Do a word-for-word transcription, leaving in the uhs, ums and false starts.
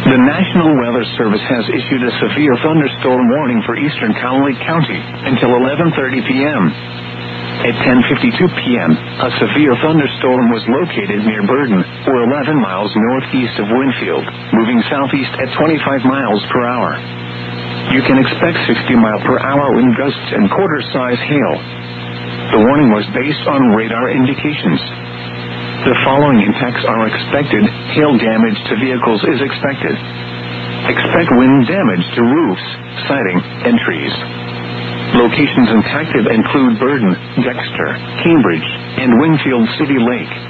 The National Weather Service has issued a severe thunderstorm warning for eastern Cowley County until eleven thirty p.m. At ten fifty-two p.m., a severe thunderstorm was located near Burden, or eleven miles northeast of Winfield, moving southeast at twenty-five miles per hour. You can expect sixty mile per hour wind gusts and quarter-size hail. The warning was based on radar indications. The following impacts are expected. Hail damage to vehicles is expected. Expect wind damage to roofs, siding, and trees. Locations impacted include Burden, Dexter, Cambridge, and Winfield City Lake.